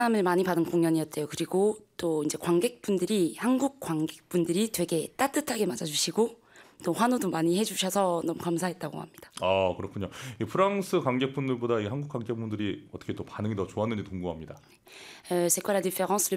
을 많이 받은 공연이었대요. 그리고 또 이제 관객분들이 한국 관객분들이 되게 따뜻하게 맞아주시고 또 환호도 많이 해주셔서 너무 감사했다고 합니다. 아 그렇군요. 이 프랑스 관객분들보다 이 한국 관객분들이 어떻게 또 반응이 더 좋았는지 궁금합니다. C'est quoi la différence